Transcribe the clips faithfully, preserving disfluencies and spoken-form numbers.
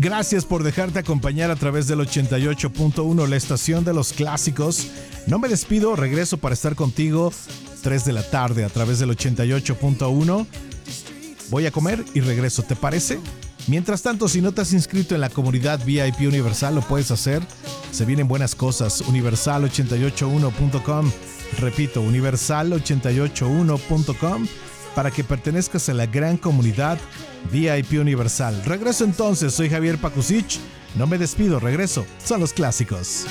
Gracias por dejarte acompañar a través del ochenta y ocho punto uno, la estación de los clásicos. No me despido, regreso para estar contigo tres de la tarde a través del ochenta y ocho punto uno. Voy a comer y regreso, ¿te parece? Mientras tanto, si no te has inscrito en la comunidad V I P Universal, lo puedes hacer. Se vienen buenas cosas. universal ochenta y ocho uno punto com. Repito, universal ochenta y ocho uno punto com para que pertenezcas a la gran comunidad V I P Universal. Regreso entonces, soy Javier Pakusich. No me despido, regreso. Son los clásicos.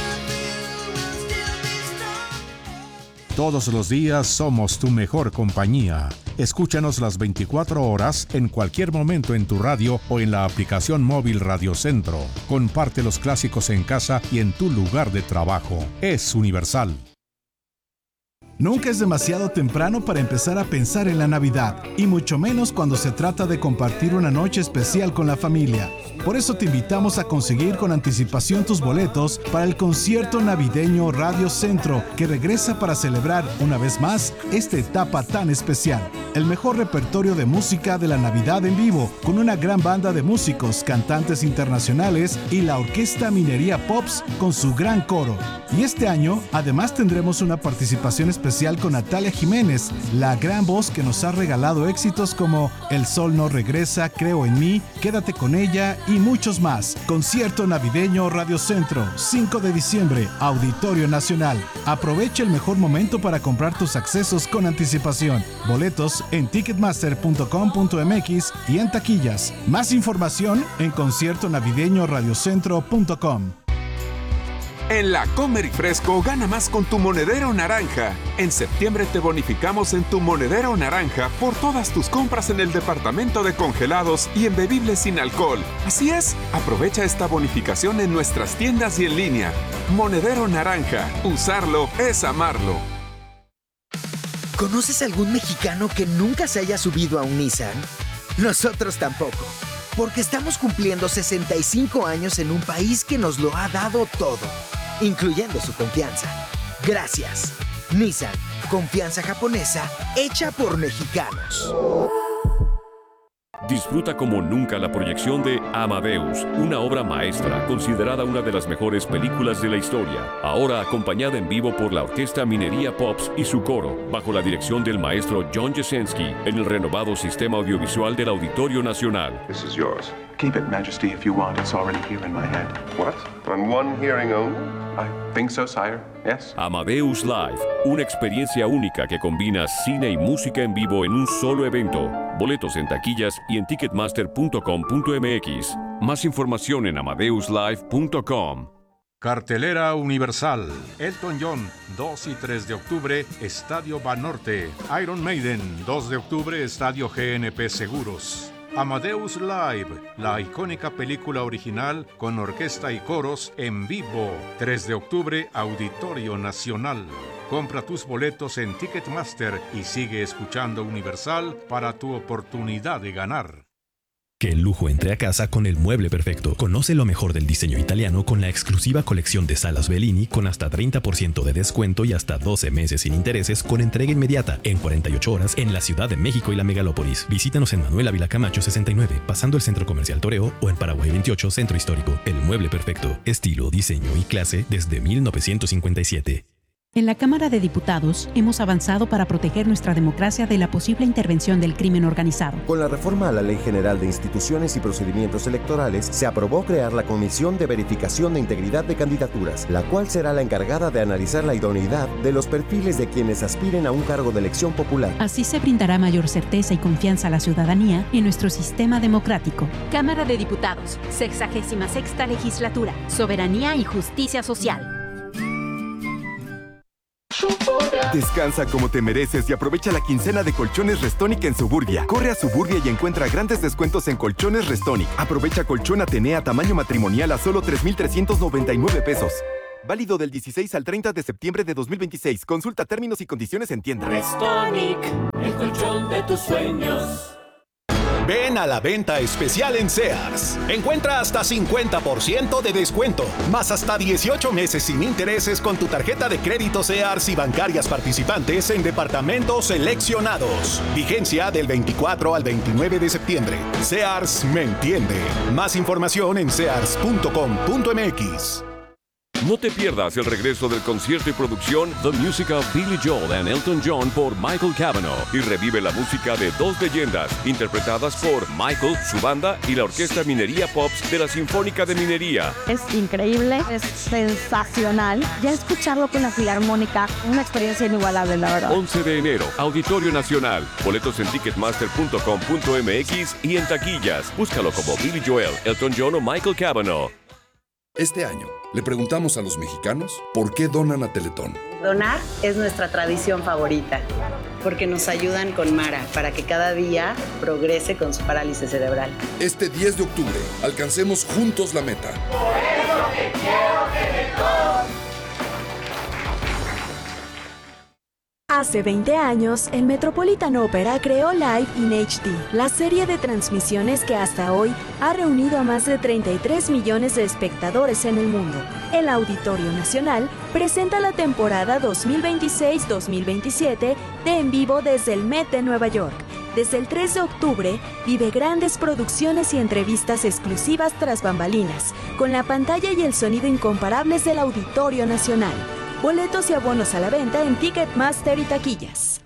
Todos los días somos tu mejor compañía. Escúchanos las veinticuatro horas en cualquier momento en tu radio o en la aplicación móvil Radio Centro. Comparte los clásicos en casa y en tu lugar de trabajo. Es Universal. Nunca es demasiado temprano para empezar a pensar en la Navidad, y mucho menos cuando se trata de compartir una noche especial con la familia. Por eso te invitamos a conseguir con anticipación tus boletos para el concierto navideño Radio Centro, que regresa para celebrar una vez más esta etapa tan especial. El mejor repertorio de música de la Navidad en vivo, con una gran banda de músicos, cantantes internacionales y la Orquesta Minería Pops con su gran coro. Y este año, además, tendremos una participación especial con Natalia Jiménez, la gran voz que nos ha regalado éxitos como El Sol No Regresa, Creo en Mí, Quédate con Ella y muchos más. Concierto navideño Radio Centro, cinco de diciembre, Auditorio Nacional. Aprovecha el mejor momento para comprar tus accesos con anticipación. Boletos en ticketmaster punto com punto m x y en taquillas. Más información en concierto navideño radiocentro punto com. En la Comer y Fresco gana más con tu monedero naranja. En septiembre te bonificamos en tu monedero naranja por todas tus compras en el departamento de congelados y en bebibles sin alcohol. Así es, aprovecha esta bonificación en nuestras tiendas y en línea. Monedero naranja, usarlo es amarlo. ¿Conoces algún mexicano que nunca se haya subido a un Nissan? Nosotros tampoco, porque estamos cumpliendo sesenta y cinco años en un país que nos lo ha dado todo, incluyendo su confianza. Gracias. Nissan, confianza japonesa hecha por mexicanos. Disfruta como nunca la proyección de Amadeus, una obra maestra considerada una de las mejores películas de la historia, ahora acompañada en vivo por la Orquesta Minería Pops y su coro, bajo la dirección del maestro John Jasenski, en el renovado sistema audiovisual del Auditorio Nacional. This is yours. Keep it, Majesty, if you want. It's already here in my head. What? On one hearing only? I think so, sire. Yes. Amadeus Live, una experiencia única que combina cine y música en vivo en un solo evento. Boletos en taquillas y en ticketmaster punto com punto m x. Más información en amadeus live punto com. Cartelera Universal. Elton John, dos y tres de octubre, Estadio Banorte. Iron Maiden, dos de octubre, Estadio G N P Seguros. Amadeus Live, la icónica película original con orquesta y coros en vivo. tres de octubre, Auditorio Nacional. Compra tus boletos en Ticketmaster y sigue escuchando Universal para tu oportunidad de ganar. Que el lujo entre a casa con el mueble perfecto. Conoce lo mejor del diseño italiano con la exclusiva colección de salas Bellini con hasta treinta por ciento de descuento y hasta doce meses sin intereses con entrega inmediata en cuarenta y ocho horas en la Ciudad de México y la Megalópolis. Visítanos en Manuel Ávila Camacho sesenta y nueve, pasando el Centro Comercial Toreo, o en Paraguay veintiocho, Centro Histórico. El mueble perfecto. Estilo, diseño y clase desde mil novecientos cincuenta y siete. En la Cámara de Diputados hemos avanzado para proteger nuestra democracia de la posible intervención del crimen organizado. Con la reforma a la Ley General de Instituciones y Procedimientos Electorales, se aprobó crear la Comisión de Verificación de Integridad de Candidaturas, la cual será la encargada de analizar la idoneidad de los perfiles de quienes aspiren a un cargo de elección popular. Así se brindará mayor certeza y confianza a la ciudadanía en nuestro sistema democrático. Cámara de Diputados, sexagésima sexta Legislatura, Soberanía y Justicia Social. Descansa como te mereces y aprovecha la quincena de Colchones Restonic en Suburbia. Corre a Suburbia y encuentra grandes descuentos en Colchones Restonic. Aprovecha colchón Atenea tamaño matrimonial a solo tres mil trescientos noventa y nueve pesos. Válido del dieciséis al treinta de septiembre de dos mil veintiséis. Consulta términos y condiciones en tienda. Restonic, el colchón de tus sueños. Ven a la venta especial en Sears. Encuentra hasta cincuenta por ciento de descuento, más hasta dieciocho meses sin intereses con tu tarjeta de crédito Sears y bancarias participantes en departamentos seleccionados. Vigencia del veinticuatro al veintinueve de septiembre. Sears me entiende. Más información en sears punto com punto m x. No te pierdas el regreso del concierto y producción The Music of Billy Joel and Elton John por Michael Cavanaugh y revive la música de dos leyendas interpretadas por Michael, su banda y la Orquesta Minería Pops de la Sinfónica de Minería. Es increíble, es sensacional. Ya escucharlo con la Filarmónica, una experiencia inigualable, la verdad. once de enero, Auditorio Nacional. Boletos en ticketmaster punto com punto m x y en taquillas. Búscalo como Billy Joel, Elton John o Michael Cavanaugh. Este año, le preguntamos a los mexicanos por qué donan a Teletón. Donar es nuestra tradición favorita, porque nos ayudan con Mara para que cada día progrese con su parálisis cerebral. Este diez de octubre, alcancemos juntos la meta. Por eso te quiero, Teletón. Hace veinte años, el Metropolitan Opera creó Live in H D, la serie de transmisiones que hasta hoy ha reunido a más de treinta y tres millones de espectadores en el mundo. El Auditorio Nacional presenta la temporada dos mil veintiséis dos mil veintisiete de En Vivo desde el Met de Nueva York. Desde el tres de octubre, vive grandes producciones y entrevistas exclusivas tras bambalinas, con la pantalla y el sonido incomparables del Auditorio Nacional. Boletos y abonos a la venta en Ticketmaster y taquillas.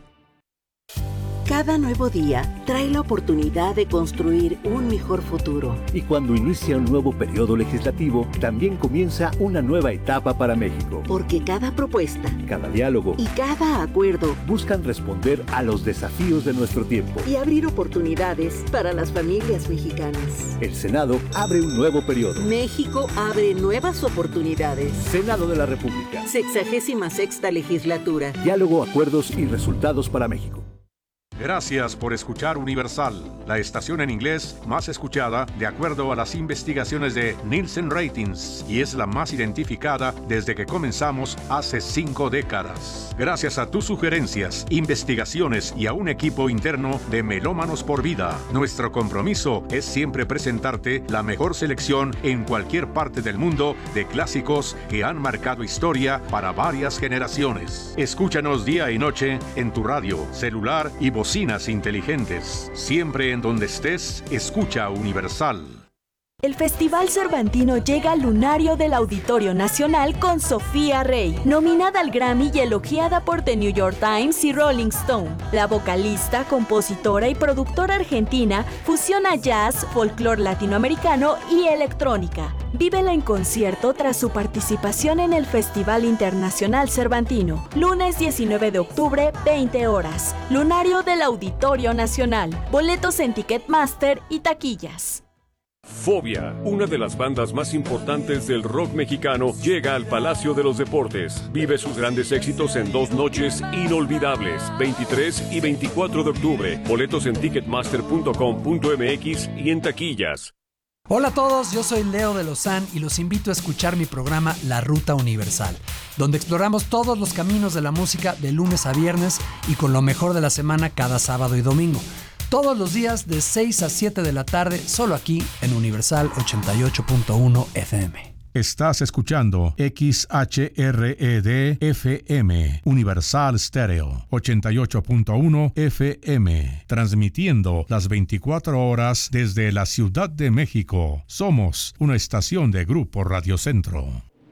Cada nuevo día trae la oportunidad de construir un mejor futuro. Y cuando inicia un nuevo periodo legislativo, también comienza una nueva etapa para México. Porque cada propuesta, cada diálogo y cada acuerdo buscan responder a los desafíos de nuestro tiempo y abrir oportunidades para las familias mexicanas. El Senado abre un nuevo periodo. México abre nuevas oportunidades. Senado de la República. Sexagésima sexta legislatura. Diálogo, acuerdos y resultados para México. Gracias por escuchar Universal, la estación en inglés más escuchada de acuerdo a las investigaciones de Nielsen Ratings y es la más identificada desde que comenzamos hace cinco décadas. Gracias a tus sugerencias, investigaciones y a un equipo interno de Melómanos por Vida, nuestro compromiso es siempre presentarte la mejor selección en cualquier parte del mundo de clásicos que han marcado historia para varias generaciones. Escúchanos día y noche en tu radio, celular y voz. Bocinas inteligentes. Siempre en donde estés, escucha Universal. El Festival Cervantino llega al lunario del Auditorio Nacional con Sofía Rey, nominada al Grammy y elogiada por The New York Times y Rolling Stone. La vocalista, compositora y productora argentina fusiona jazz, folclore latinoamericano y electrónica. Vívela en concierto tras su participación en el Festival Internacional Cervantino. Lunes diecinueve de octubre, veinte horas. Lunario del Auditorio Nacional. Boletos en Ticketmaster y taquillas. Fobia, una de las bandas más importantes del rock mexicano, llega al Palacio de los Deportes. Vive sus grandes éxitos en dos noches inolvidables, veintitrés y veinticuatro de octubre. Boletos en ticketmaster punto com punto m x y en taquillas. Hola a todos, yo soy Leo de Lozán y los invito a escuchar mi programa La Ruta Universal, donde exploramos todos los caminos de la música de lunes a viernes y con lo mejor de la semana cada sábado y domingo. Todos los días de seis a siete de la tarde, solo aquí en Universal ochenta y ocho punto uno F M. Estás escuchando X H R E D F M, Universal Stereo, ochenta y ocho punto uno F M, transmitiendo las veinticuatro horas desde la Ciudad de México. Somos una estación de Grupo Radio Centro.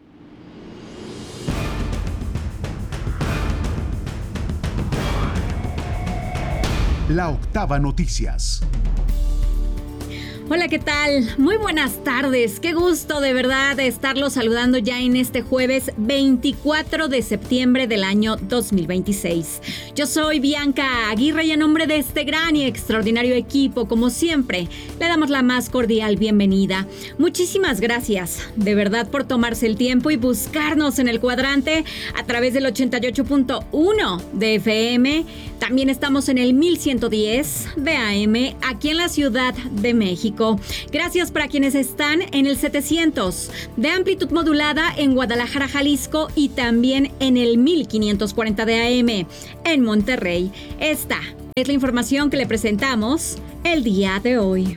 La Octava Noticias. Hola, ¿qué tal? Muy buenas tardes. Qué gusto de verdad de estarlos saludando ya en este jueves veinticuatro de septiembre del año dos mil veintiséis. Yo soy Bianca Aguirre y en nombre de este gran y extraordinario equipo, como siempre, le damos la más cordial bienvenida. Muchísimas gracias, de verdad, por tomarse el tiempo y buscarnos en el cuadrante a través del ochenta y ocho punto uno de F M. También estamos en el mil ciento diez de A M aquí en la Ciudad de México. Gracias para quienes están en el setecientos de amplitud modulada en Guadalajara, Jalisco y también en el mil quinientos cuarenta de A M en Monterrey. Esta es la información que le presentamos el día de hoy.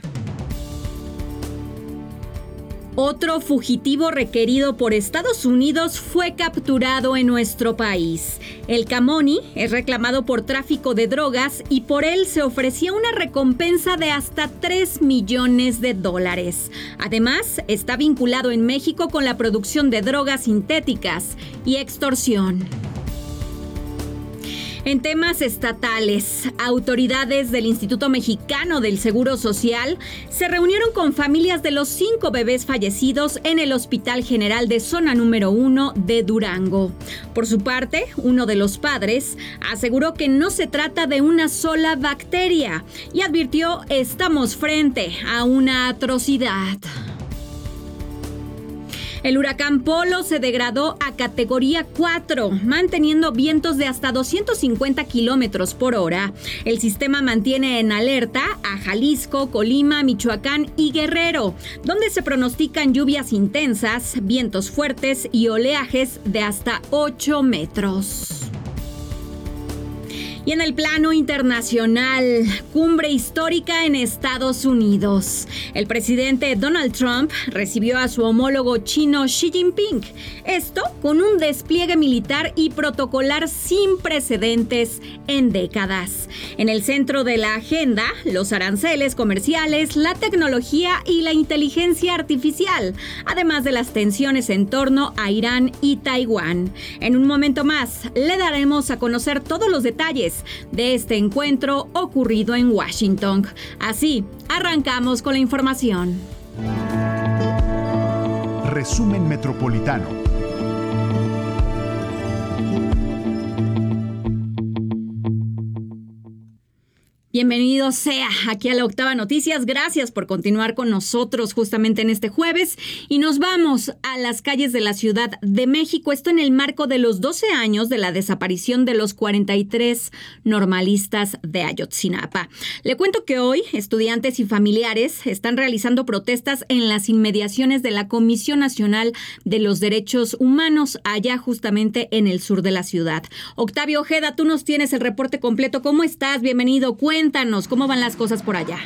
Otro fugitivo requerido por Estados Unidos fue capturado en nuestro país. El Camoni es reclamado por tráfico de drogas y por él se ofrecía una recompensa de hasta tres millones de dólares. Además, está vinculado en México con la producción de drogas sintéticas y extorsión. En temas estatales, autoridades del Instituto Mexicano del Seguro Social se reunieron con familias de los cinco bebés fallecidos en el Hospital General de Zona Número uno de Durango. Por su parte, uno de los padres aseguró que no se trata de una sola bacteria y advirtió: estamos frente a una atrocidad. El huracán Polo se degradó a categoría cuatro, manteniendo vientos de hasta doscientos cincuenta kilómetros por hora. El sistema mantiene en alerta a Jalisco, Colima, Michoacán y Guerrero, donde se pronostican lluvias intensas, vientos fuertes y oleajes de hasta ocho metros. Y en el plano internacional, cumbre histórica en Estados Unidos. El presidente Donald Trump recibió a su homólogo chino Xi Jinping. Esto con un despliegue militar y protocolar sin precedentes en décadas. En el centro de la agenda, los aranceles comerciales, la tecnología y la inteligencia artificial, además de las tensiones en torno a Irán y Taiwán. En un momento más, le daremos a conocer todos los detalles de este encuentro ocurrido en Washington. Así, arrancamos con la información. Resumen Metropolitano. Bienvenido sea aquí a la Octava Noticias. Gracias por continuar con nosotros justamente en este jueves. Y nos vamos a las calles de la Ciudad de México. Esto en el marco de los doce años de la desaparición de los cuarenta y tres normalistas de Ayotzinapa. Le cuento que hoy estudiantes y familiares están realizando protestas en las inmediaciones de la Comisión Nacional de los Derechos Humanos, allá justamente en el sur de la ciudad. Octavio Ojeda, tú nos tienes el reporte completo. ¿Cómo estás? Bienvenido. Cuéntanos, ¿cómo van las cosas por allá?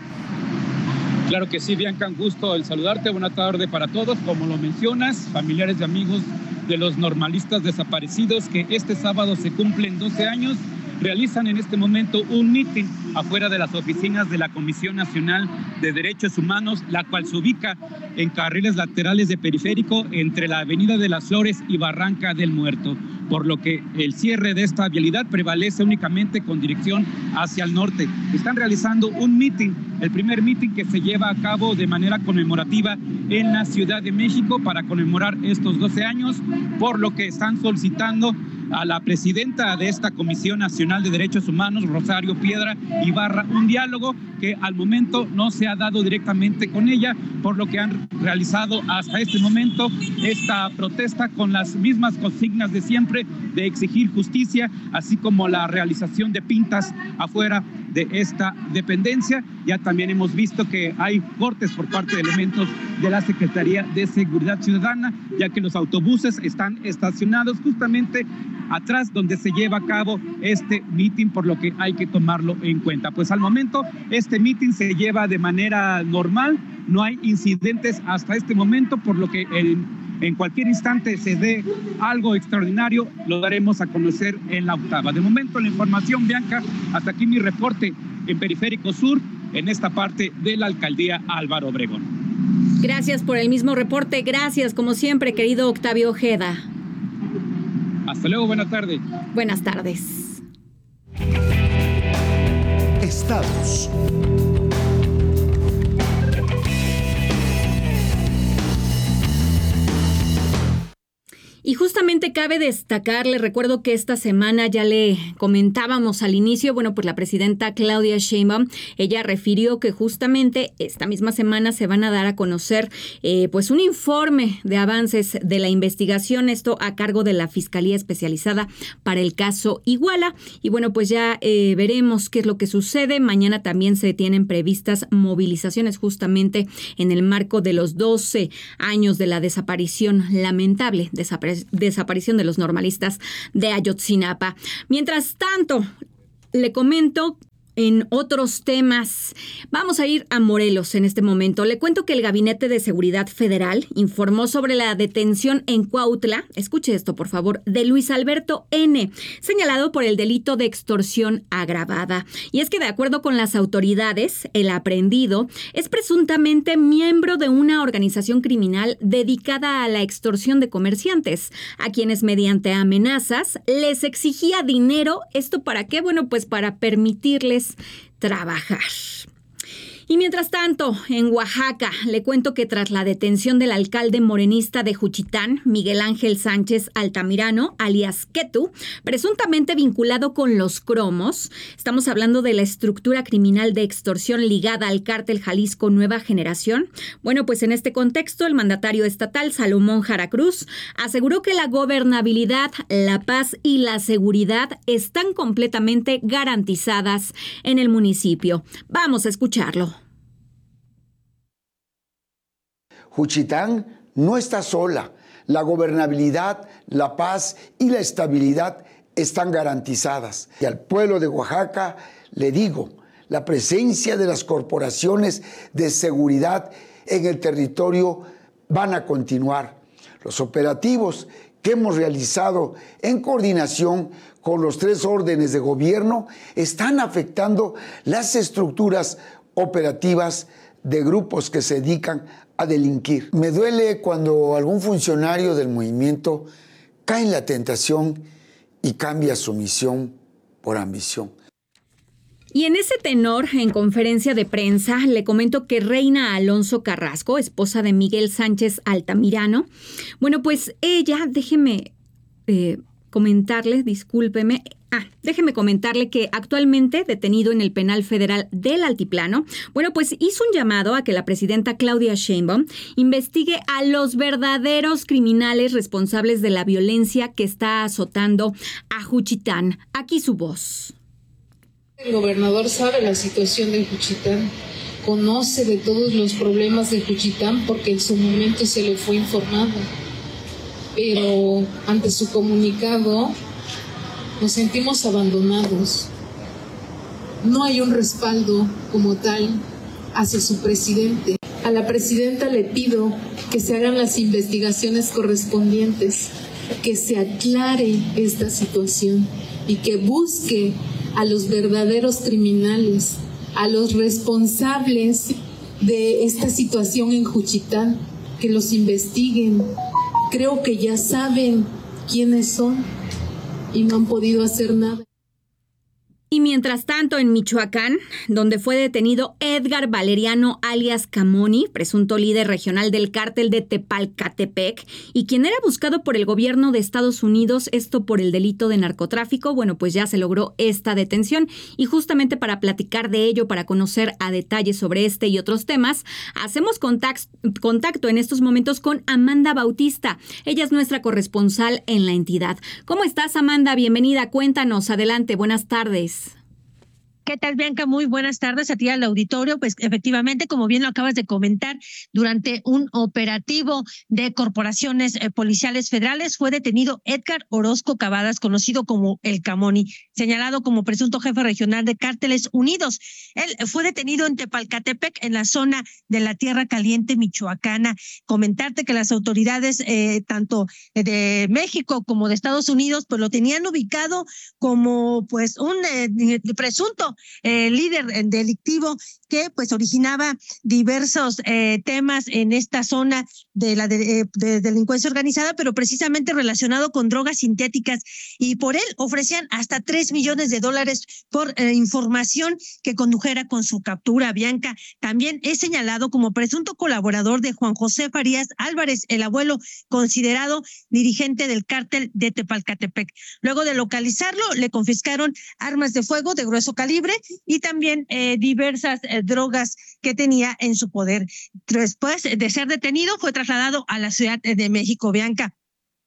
Claro que sí, Bianca, un gusto el saludarte. Buena tarde para todos. Como lo mencionas, familiares y amigos de los normalistas desaparecidos que este sábado se cumplen doce años, realizan en este momento un mitin afuera de las oficinas de la Comisión Nacional de Derechos Humanos, la cual se ubica en carriles laterales de periférico entre la Avenida de las Flores y Barranca del Muerto, por lo que el cierre de esta vialidad prevalece únicamente con dirección hacia el norte. Están realizando un mitin, el primer mitin que se lleva a cabo de manera conmemorativa en la Ciudad de México para conmemorar estos doce años, por lo que están solicitando a la presidenta de esta Comisión Nacional de Derechos Humanos, Rosario Piedra Ibarra, un diálogo que al momento no se ha dado directamente con ella, por lo que han realizado hasta este momento esta protesta con las mismas consignas de siempre, de exigir justicia, así como la realización de pintas afuera de esta dependencia. Ya también hemos visto que hay cortes por parte de elementos de la Secretaría de Seguridad Ciudadana, ya que los autobuses están estacionados justamente atrás donde se lleva a cabo este mitin, por lo que hay que tomarlo en cuenta. Pues al momento este mitin se lleva de manera normal, no hay incidentes hasta este momento, por lo que el en cualquier instante se dé algo extraordinario, lo daremos a conocer en la Octava. De momento la información, Bianca, hasta aquí mi reporte en Periférico Sur, en esta parte de la Alcaldía Álvaro Obregón. Gracias por el mismo reporte, gracias como siempre, querido Octavio Ojeda. Hasta luego, buenas tardes. Buenas tardes. Estados. Y justamente cabe destacar, le recuerdo que esta semana ya le comentábamos al inicio, bueno, pues la presidenta Claudia Sheinbaum, ella refirió que justamente esta misma semana se van a dar a conocer eh, pues un informe de avances de la investigación, esto a cargo de la Fiscalía Especializada para el caso Iguala. Y bueno, pues ya eh, veremos qué es lo que sucede. Mañana también se tienen previstas movilizaciones justamente en el marco de los doce años de la desaparición, lamentable desaparición desaparición de los normalistas de Ayotzinapa. Mientras tanto, le comento, En otros temas, vamos a ir a Morelos en este momento. Le cuento que el Gabinete de Seguridad Federal informó sobre la detención en Cuautla, escuche esto por favor, de Luis Alberto N., señalado por el delito de extorsión agravada. Y es que de acuerdo con las autoridades, el aprehendido es presuntamente miembro de una organización criminal dedicada a la extorsión de comerciantes, a quienes mediante amenazas les exigía dinero. ¿Esto para qué? Bueno, pues para permitirles trabajar. Y mientras tanto, en Oaxaca, le cuento que tras la detención del alcalde morenista de Juchitán, Miguel Ángel Sánchez Altamirano, alias Ketu, presuntamente vinculado con los cromos, estamos hablando de la estructura criminal de extorsión ligada al cártel Jalisco Nueva Generación. Bueno, pues en este contexto, el mandatario estatal, Salomón Jara Cruz, aseguró que la gobernabilidad, la paz y la seguridad están completamente garantizadas en el municipio. Vamos a escucharlo. Juchitán no está sola. La gobernabilidad, la paz y la estabilidad están garantizadas. Y al pueblo de Oaxaca le digo, la presencia de las corporaciones de seguridad en el territorio van a continuar. Los operativos que hemos realizado en coordinación con los tres órdenes de gobierno están afectando las estructuras operativas de grupos que se dedican a delinquir. Me duele cuando algún funcionario del movimiento cae en la tentación y cambia su misión por ambición. Y en ese tenor, en conferencia de prensa, le comento que Reina Alonso Carrasco, esposa de Miguel Sánchez Altamirano, bueno, pues ella, déjeme eh, comentarle, discúlpeme, Ah, déjeme comentarle que actualmente detenido en el penal federal del Altiplano, bueno, pues hizo un llamado a que la presidenta Claudia Sheinbaum investigue a los verdaderos criminales responsables de la violencia que está azotando a Juchitán. Aquí su voz. El gobernador sabe la situación de Juchitán, conoce de todos los problemas de Juchitán porque en su momento se le fue informado, pero ante su comunicado nos sentimos abandonados. No hay un respaldo como tal hacia su presidente. A la presidenta le pido que se hagan las investigaciones correspondientes, que se aclare esta situación y que busque a los verdaderos criminales, a los responsables de esta situación en Juchitán, que los investiguen. Creo que ya saben quiénes son y no han podido hacer nada. Y mientras tanto, en Michoacán, donde fue detenido Edgar Valeriano alias Camoni, presunto líder regional del cártel de Tepalcatepec, y quien era buscado por el gobierno de Estados Unidos, esto por el delito de narcotráfico, bueno, pues ya se logró esta detención. Y justamente para platicar de ello, para conocer a detalle sobre este y otros temas, hacemos contact- contacto en estos momentos con Amanda Bautista. Ella es nuestra corresponsal en la entidad. ¿Cómo estás, Amanda? Bienvenida, cuéntanos, adelante, buenas tardes. ¿Qué tal, Bianca? Muy buenas tardes a ti al auditorio. Pues efectivamente, como bien lo acabas de comentar, durante un operativo de corporaciones eh, policiales federales fue detenido Edgar Orozco Cavadas, conocido como El Camoni, señalado como presunto jefe regional de Cárteles Unidos. Él fue detenido en Tepalcatepec, en la zona de la Tierra Caliente michoacana. Comentarte que las autoridades, eh, tanto de México como de Estados Unidos, pues lo tenían ubicado como pues un eh, presunto Eh, líder delictivo que pues originaba diversos eh, temas en esta zona de la de, eh, de delincuencia organizada, pero precisamente relacionado con drogas sintéticas, y por él ofrecían hasta tres millones de dólares por eh, información que condujera con su captura. Bianca, también es señalado como presunto colaborador de Juan José Farías Álvarez, el abuelo considerado dirigente del cártel de Tepalcatepec. Luego de localizarlo, le confiscaron armas de fuego de grueso calibre y también eh, diversas eh, drogas que tenía en su poder. Después de ser detenido, fue trasladado a la Ciudad de México. Bianca,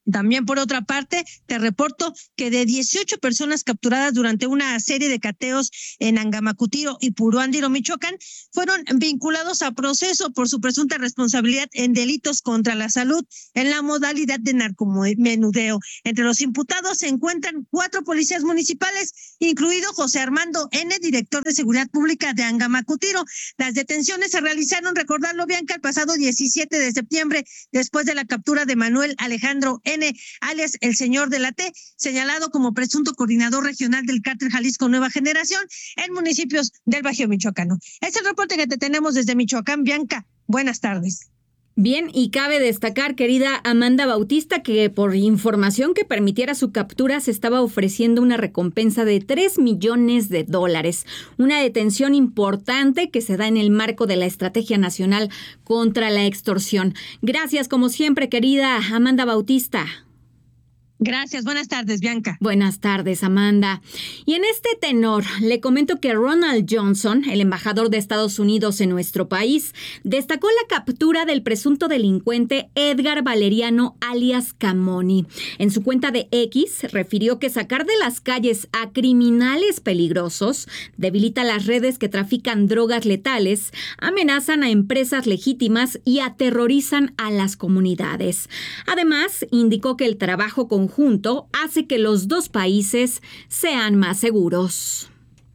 También, por otra parte, te reporto que de dieciocho personas capturadas durante una serie de cateos en Angamacutiro y Puruándiro, Michoacán, fueron vinculados a proceso por su presunta responsabilidad en delitos contra la salud en la modalidad de narcomenudeo. Entre los imputados se encuentran cuatro policías municipales, incluido José Armando N., director de Seguridad Pública de Angamacutiro. Las detenciones se realizaron, recordarlo, Bianca, el pasado diecisiete de septiembre, después de la captura de Manuel Alejandro N., alias el señor de la T, señalado como presunto coordinador regional del cártel Jalisco Nueva Generación en municipios del Bajío Michoacano. Es el reporte que te tenemos desde Michoacán, Bianca. Buenas tardes. Bien, y cabe destacar, querida Amanda Bautista, que por información que permitiera su captura se estaba ofreciendo una recompensa de tres millones de dólares. Una detención importante que se da en el marco de la Estrategia Nacional contra la Extorsión. Gracias, como siempre, querida Amanda Bautista. Gracias, buenas tardes, Bianca. Buenas tardes, Amanda. Y en este tenor, le comento que Ronald Johnson, el embajador de Estados Unidos en nuestro país, destacó la captura del presunto delincuente Edgar Valeriano, alias Camoni. En su cuenta de X, refirió que sacar de las calles a criminales peligrosos debilita las redes que trafican drogas letales, amenazan a empresas legítimas y aterrorizan a las comunidades. Además, indicó que el trabajo con conjunto hace que los dos países sean más seguros.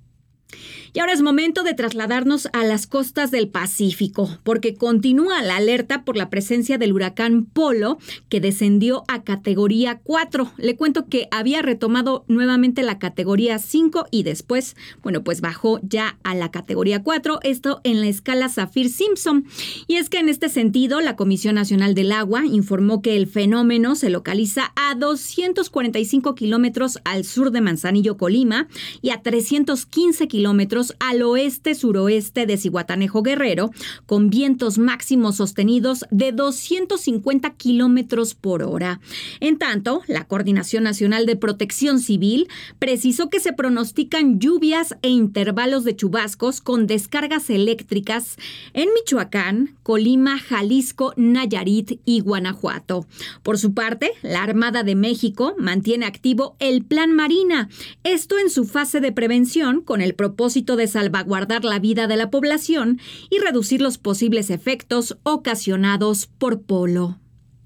Y ahora es momento de trasladarnos a las costas del Pacífico, porque continúa la alerta por la presencia del huracán Polo, que descendió a categoría cuatro. Le cuento que había retomado nuevamente la categoría cinco y después, bueno, pues bajó ya a la categoría cuatro, esto en la escala Saffir-Simpson. Y es que en este sentido, la Comisión Nacional del Agua informó que el fenómeno se localiza a doscientos cuarenta y cinco kilómetros al sur de Manzanillo, Colima, y a trescientos quince kilómetros al oeste-suroeste de Zihuatanejo, Guerrero, con vientos máximos sostenidos de doscientos cincuenta kilómetros por hora. En tanto, la Coordinación Nacional de Protección Civil precisó que se pronostican lluvias e intervalos de chubascos con descargas eléctricas en Michoacán, Colima, Jalisco, Nayarit y Guanajuato. Por su parte, la Armada de México mantiene activo el Plan Marina, esto en su fase de prevención con el propósito de salvaguardar la vida de la población y reducir los posibles efectos ocasionados por Polo.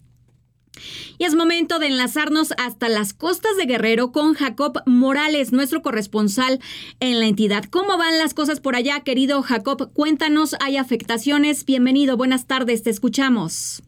Y es momento de enlazarnos hasta las costas de Guerrero con Jacob Morales, nuestro corresponsal en la entidad. ¿Cómo van las cosas por allá, querido Jacob? Cuéntanos, ¿hay afectaciones? Bienvenido, buenas tardes, te escuchamos.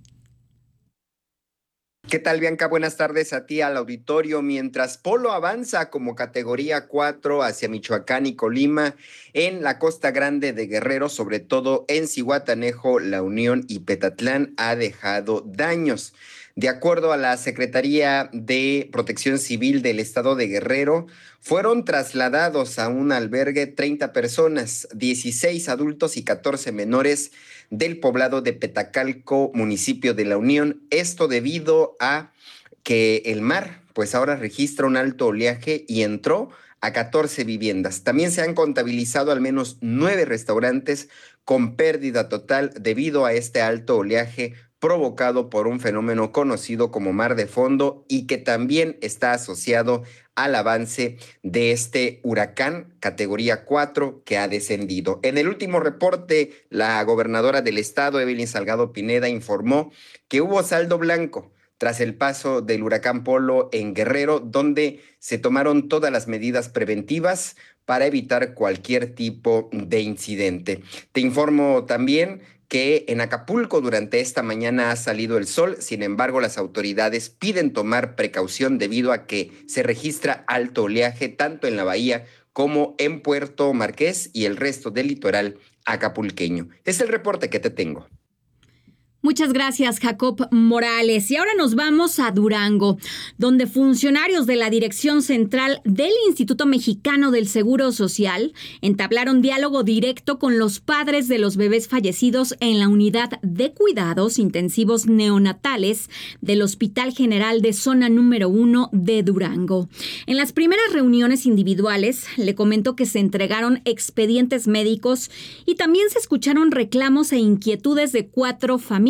¿Qué tal, Bianca? Buenas tardes a ti, al auditorio. Mientras Polo avanza como categoría cuatro hacia Michoacán y Colima, en la Costa Grande de Guerrero, sobre todo en Zihuatanejo, La Unión y Petatlán, ha dejado daños. De acuerdo a la Secretaría de Protección Civil del Estado de Guerrero, fueron trasladados a un albergue treinta personas, dieciséis adultos y catorce menores del poblado de Petacalco, municipio de La Unión. Esto debido a que el mar, pues ahora registra un alto oleaje y entró a catorce viviendas. También se han contabilizado al menos nueve restaurantes con pérdida total debido a este alto oleaje provocado por un fenómeno conocido como mar de fondo y que también está asociado al avance de este huracán categoría cuatro que ha descendido. En el último reporte, la gobernadora del estado, Evelyn Salgado Pineda, informó que hubo saldo blanco tras el paso del huracán Polo en Guerrero, donde se tomaron todas las medidas preventivas para evitar cualquier tipo de incidente. Te informo también que en Acapulco durante esta mañana ha salido el sol, sin embargo las autoridades piden tomar precaución debido a que se registra alto oleaje tanto en la bahía como en Puerto Marqués y el resto del litoral acapulqueño. Es el reporte que te tengo. Muchas gracias, Jacob Morales. Y ahora nos vamos a Durango, donde funcionarios de la Dirección Central del Instituto Mexicano del Seguro Social entablaron diálogo directo con los padres de los bebés fallecidos en la unidad de cuidados intensivos neonatales del Hospital General de Zona Número uno de Durango. En las primeras reuniones individuales, le comentó que se entregaron expedientes médicos y también se escucharon reclamos e inquietudes de cuatro familias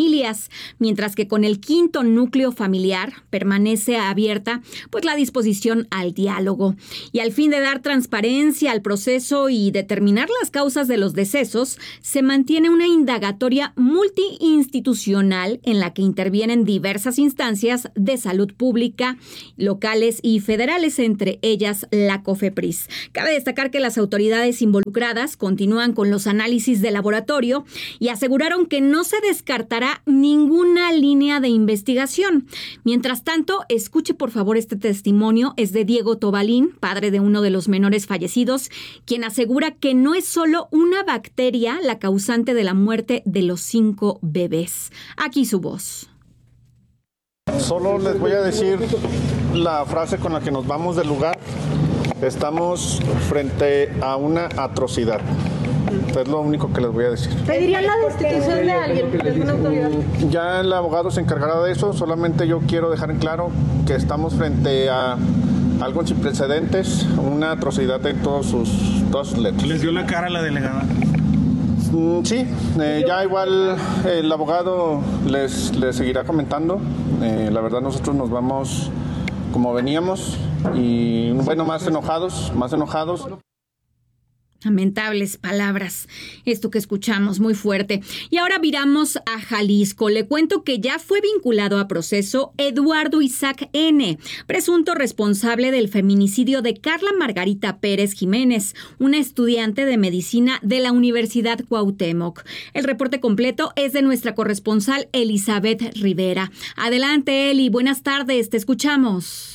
familias, mientras que con el quinto núcleo familiar permanece abierta pues la disposición al diálogo. Y al fin de dar transparencia al proceso y determinar las causas de los decesos, se mantiene una indagatoria multiinstitucional en la que intervienen diversas instancias de salud pública, locales y federales, entre ellas la COFEPRIS. Cabe destacar que las autoridades involucradas continúan con los análisis de laboratorio y aseguraron que no se descartará ninguna línea de investigación. Mientras tanto, escuche por favor este testimonio, es de Diego Tobalín, padre de uno de los menores fallecidos, quien asegura que no es solo una bacteria la causante de la muerte de los cinco bebés. Aquí su voz. Solo les voy a decir la frase con la que nos vamos del lugar. Estamos frente a una atrocidad. Es lo único que les voy a decir. ¿Pedirían la destitución de alguien, de alguna autoridad? Ya el abogado se encargará de eso. Solamente yo quiero dejar en claro que estamos frente a algo sin precedentes, una atrocidad en todos sus, todas sus letras. ¿Les dio la cara a la delegada? Mm, sí, eh, ya igual el abogado les, les seguirá comentando. Eh, la verdad nosotros nos vamos como veníamos y bueno, más enojados, más enojados. Lamentables palabras, esto que escuchamos, muy fuerte. Y ahora viramos a Jalisco. Le cuento que ya fue vinculado a proceso Eduardo Isaac N., presunto responsable del feminicidio de Carla Margarita Pérez Jiménez, una estudiante de medicina de la Universidad Cuauhtémoc. El reporte completo es de nuestra corresponsal Elizabeth Rivera. Adelante, Eli, buenas tardes, te escuchamos.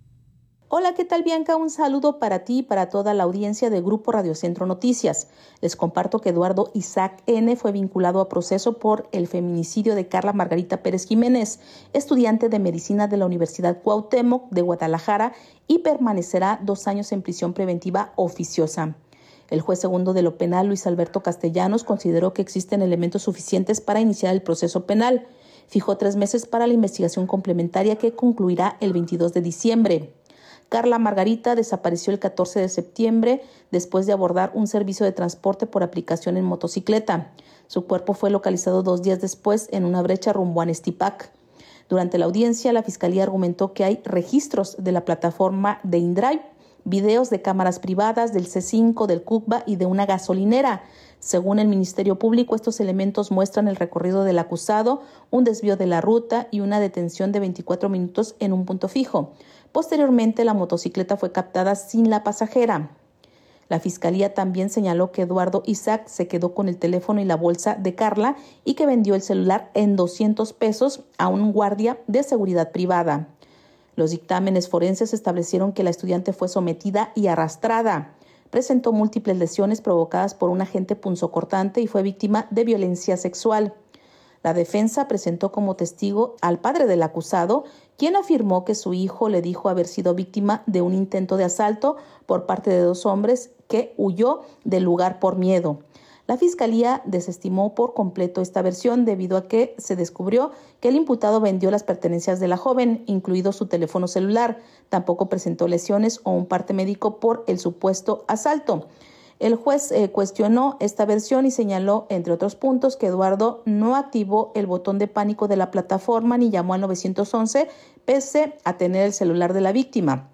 Hola, ¿qué tal, Bianca? Un saludo para ti y para toda la audiencia de Grupo Radio Centro Noticias. Les comparto que Eduardo Isaac N. fue vinculado a proceso por el feminicidio de Carla Margarita Pérez Jiménez, estudiante de medicina de la Universidad Cuauhtémoc de Guadalajara, y permanecerá dos años en prisión preventiva oficiosa. El juez segundo de lo penal, Luis Alberto Castellanos, consideró que existen elementos suficientes para iniciar el proceso penal. Fijó tres meses para la investigación complementaria que concluirá el veintidós de diciembre. Carla Margarita desapareció el catorce de septiembre después de abordar un servicio de transporte por aplicación en motocicleta. Su cuerpo fue localizado dos días después en una brecha rumbo a Nestipac. Durante la audiencia, la Fiscalía argumentó que hay registros de la plataforma de InDrive, videos de cámaras privadas del C cinco, del CUCBA y de una gasolinera. Según el Ministerio Público, estos elementos muestran el recorrido del acusado, un desvío de la ruta y una detención de veinticuatro minutos en un punto fijo. Posteriormente, la motocicleta fue captada sin la pasajera. La Fiscalía también señaló que Eduardo Isaac se quedó con el teléfono y la bolsa de Carla y que vendió el celular en doscientos pesos a un guardia de seguridad privada. Los dictámenes forenses establecieron que la estudiante fue sometida y arrastrada. Presentó múltiples lesiones provocadas por un agente punzocortante y fue víctima de violencia sexual. La defensa presentó como testigo al padre del acusado, quien afirmó que su hijo le dijo haber sido víctima de un intento de asalto por parte de dos hombres que huyó del lugar por miedo. La Fiscalía desestimó por completo esta versión debido a que se descubrió que el imputado vendió las pertenencias de la joven, incluido su teléfono celular. Tampoco presentó lesiones o un parte médico por el supuesto asalto. El juez eh, cuestionó esta versión y señaló, entre otros puntos, que Eduardo no activó el botón de pánico de la plataforma ni llamó al nueve once, pese a tener el celular de la víctima.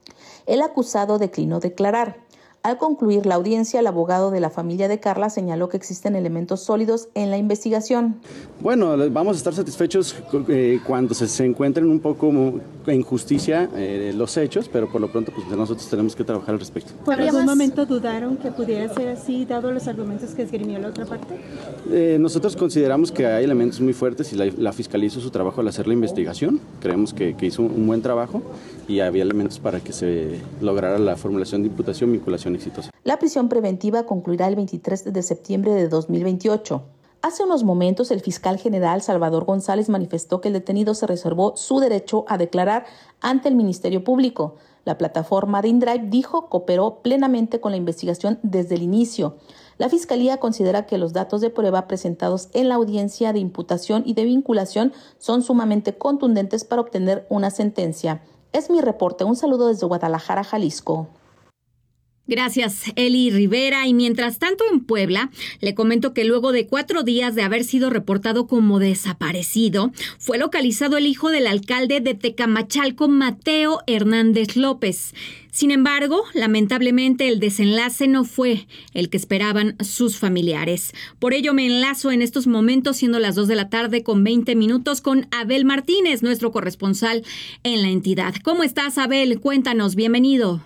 El acusado declinó declarar. Al concluir la audiencia, el abogado de la familia de Carla señaló que existen elementos sólidos en la investigación. Bueno, vamos a estar satisfechos eh, cuando se, se encuentren un poco en justicia eh, los hechos, pero por lo pronto pues, nosotros tenemos que trabajar al respecto. ¿Por algún momento dudaron que pudiera ser así, dado los argumentos que esgrimió la otra parte? Eh, nosotros consideramos que hay elementos muy fuertes y la, la Fiscalía hizo su trabajo al hacer la investigación. Creemos que, que hizo un buen trabajo y había elementos para que se lograra la formulación de imputación, vinculación exitosa. La prisión preventiva concluirá el veintitrés de septiembre de dos mil veintiocho. Hace unos momentos, el fiscal general Salvador González manifestó que el detenido se reservó su derecho a declarar ante el Ministerio Público. La plataforma de InDrive dijo cooperó plenamente con la investigación desde el inicio. La Fiscalía considera que los datos de prueba presentados en la audiencia de imputación y de vinculación son sumamente contundentes para obtener una sentencia. Es mi reporte. Un saludo desde Guadalajara, Jalisco. Gracias, Eli Rivera. Y mientras tanto en Puebla, le comento que luego de cuatro días de haber sido reportado como desaparecido, fue localizado el hijo del alcalde de Tecamachalco, Mateo Hernández López. Sin embargo, lamentablemente el desenlace no fue el que esperaban sus familiares. Por ello me enlazo en estos momentos, siendo las dos de la tarde con veinte minutos, con Abel Martínez, nuestro corresponsal en la entidad. ¿Cómo estás, Abel? Cuéntanos, bienvenido.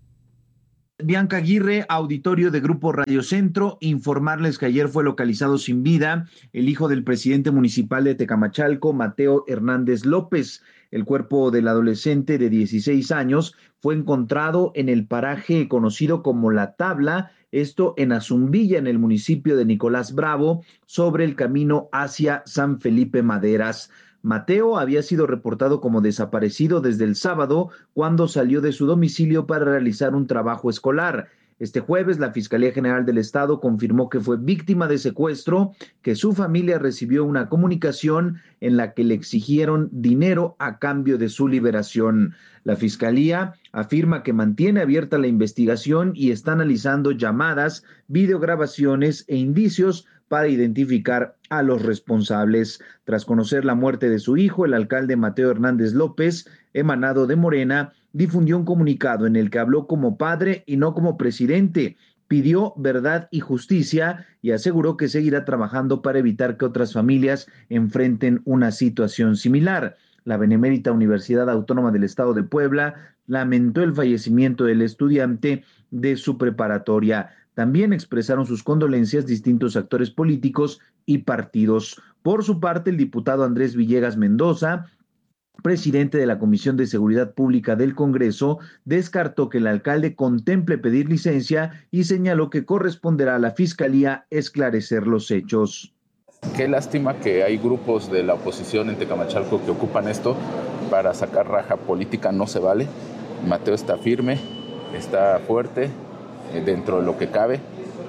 Bianca Aguirre, auditorio de Grupo Radio Centro, informarles que ayer fue localizado sin vida el hijo del presidente municipal de Tecamachalco, Mateo Hernández López. El cuerpo del adolescente de dieciséis años fue encontrado en el paraje conocido como La Tabla, esto en Azumbilla, en el municipio de Nicolás Bravo, sobre el camino hacia San Felipe Maderas. Mateo había sido reportado como desaparecido desde el sábado, cuando salió de su domicilio para realizar un trabajo escolar. Este jueves, la Fiscalía General del Estado confirmó que fue víctima de secuestro, que su familia recibió una comunicación en la que le exigieron dinero a cambio de su liberación. La Fiscalía afirma que mantiene abierta la investigación y está analizando llamadas, videograbaciones e indicios para identificar a los responsables. Tras conocer la muerte de su hijo, el alcalde Mateo Hernández López, emanado de Morena, difundió un comunicado en el que habló como padre y no como presidente. Pidió verdad y justicia y aseguró que seguirá trabajando para evitar que otras familias enfrenten una situación similar. La Benemérita Universidad Autónoma del Estado de Puebla lamentó el fallecimiento del estudiante de su preparatoria. También expresaron sus condolencias distintos actores políticos y partidos. Por su parte, el diputado Andrés Villegas Mendoza, presidente de la Comisión de Seguridad Pública del Congreso, descartó que el alcalde contemple pedir licencia y señaló que corresponderá a la Fiscalía esclarecer los hechos. Qué lástima que hay grupos de la oposición en Tecamachalco que ocupan esto para sacar raja política. No se vale. Mateo está firme, está fuerte dentro de lo que cabe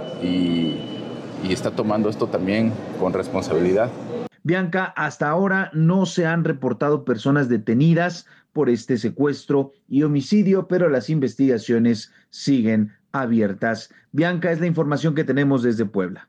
y, y está tomando esto también con responsabilidad. Bianca, hasta ahora no se han reportado personas detenidas por este secuestro y homicidio, pero las investigaciones siguen abiertas. Bianca, es la información que tenemos desde Puebla.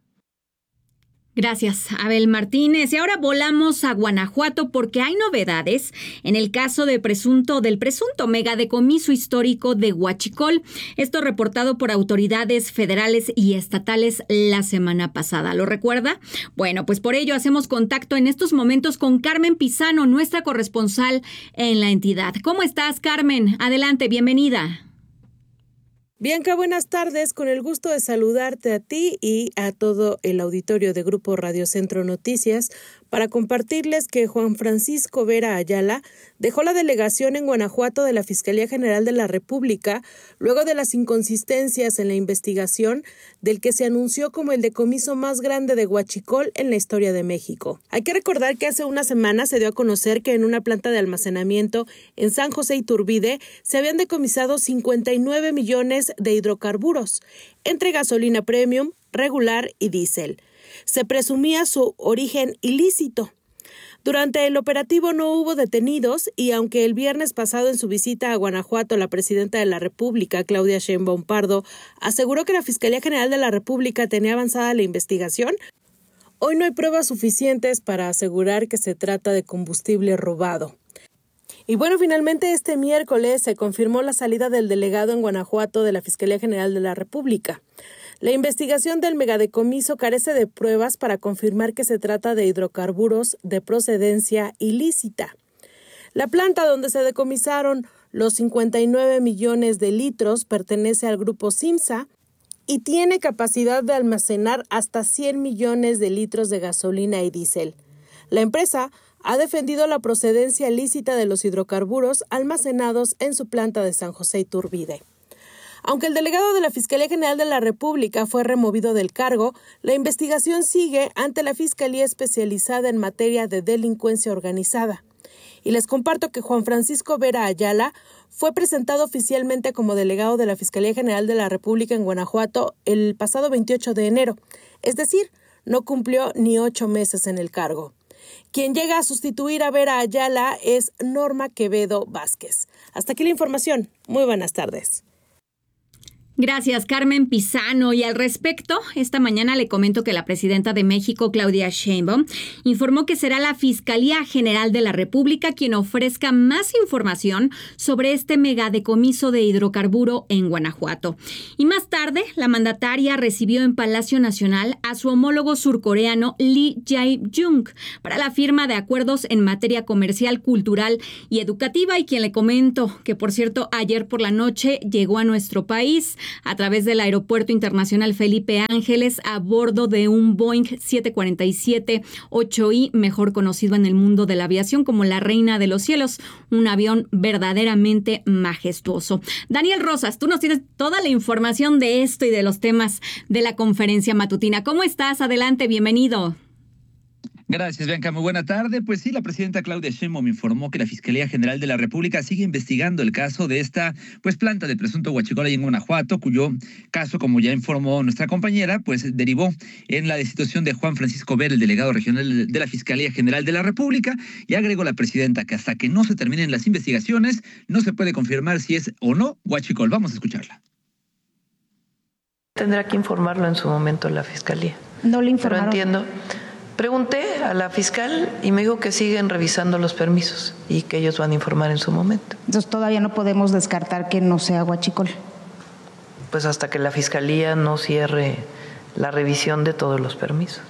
Gracias, Abel Martínez. Y ahora volamos a Guanajuato porque hay novedades en el caso de presunto, del presunto megadecomiso histórico de Huachicol. Esto reportado por autoridades federales y estatales la semana pasada. ¿Lo recuerda? Bueno, pues por ello hacemos contacto en estos momentos con Carmen Pizano, nuestra corresponsal en la entidad. ¿Cómo estás, Carmen? Adelante, bienvenida. Bianca, buenas tardes. Con el gusto de saludarte a ti y a todo el auditorio de Grupo Radio Centro Noticias para compartirles que Juan Francisco Vera Ayala dejó la delegación en Guanajuato de la Fiscalía General de la República luego de las inconsistencias en la investigación del que se anunció como el decomiso más grande de Huachicol en la historia de México. Hay que recordar que hace una semana se dio a conocer que en una planta de almacenamiento en San José Iturbide se habían decomisado cincuenta y nueve millones de hidrocarburos, entre gasolina premium, regular y diésel. Se presumía su origen ilícito. Durante el operativo no hubo detenidos y aunque el viernes pasado en su visita a Guanajuato la presidenta de la República, Claudia Sheinbaum Pardo, aseguró que la Fiscalía General de la República tenía avanzada la investigación, hoy no hay pruebas suficientes para asegurar que se trata de combustible robado. Y bueno, finalmente este miércoles se confirmó la salida del delegado en Guanajuato de la Fiscalía General de la República. La investigación del megadecomiso carece de pruebas para confirmar que se trata de hidrocarburos de procedencia ilícita. La planta donde se decomisaron los cincuenta y nueve millones de litros pertenece al grupo Simsa y tiene capacidad de almacenar hasta cien millones de litros de gasolina y diésel. La empresa ha defendido la procedencia lícita de los hidrocarburos almacenados en su planta de San José Iturbide. Aunque el delegado de la Fiscalía General de la República fue removido del cargo, la investigación sigue ante la Fiscalía Especializada en Materia de Delincuencia Organizada. Y les comparto que Juan Francisco Vera Ayala fue presentado oficialmente como delegado de la Fiscalía General de la República en Guanajuato el pasado veintiocho de enero, es decir, no cumplió ni ocho meses en el cargo. Quien llega a sustituir a Vera Ayala es Norma Quevedo Vázquez. Hasta aquí la información. Muy buenas tardes. Gracias, Carmen Pizano. Y al respecto, esta mañana le comento que la presidenta de México, Claudia Sheinbaum, informó que será la Fiscalía General de la República quien ofrezca más información sobre este megadecomiso de hidrocarburo en Guanajuato. Y más tarde, la mandataria recibió en Palacio Nacional a su homólogo surcoreano Lee Jae-jung para la firma de acuerdos en materia comercial, cultural y educativa, y quien le comento que, por cierto, ayer por la noche llegó a nuestro país a través del Aeropuerto Internacional Felipe Ángeles a bordo de un Boeing siete cuarenta y siete ocho i, mejor conocido en el mundo de la aviación como la Reina de los Cielos, un avión verdaderamente majestuoso. Daniel Rosas, tú nos tienes toda la información de esto y de los temas de la conferencia matutina. ¿Cómo estás? Adelante, bienvenido. Gracias, Bianca. Muy buena tarde. Pues sí, la presidenta Claudia Sheinbaum informó que la Fiscalía General de la República sigue investigando el caso de esta pues planta de presunto huachicol ahí en Guanajuato, cuyo caso, como ya informó nuestra compañera, pues derivó en la destitución de Juan Francisco Vera, el delegado regional de la Fiscalía General de la República, y agregó la presidenta que hasta que no se terminen las investigaciones no se puede confirmar si es o no huachicol. Vamos a escucharla. Tendrá que informarlo en su momento la Fiscalía. No le informaron. Pero entiendo. Pregunté a la fiscal y me dijo que siguen revisando los permisos y que ellos van a informar en su momento. Entonces todavía no podemos descartar que no sea huachicol. Pues hasta que la Fiscalía no cierre la revisión de todos los permisos.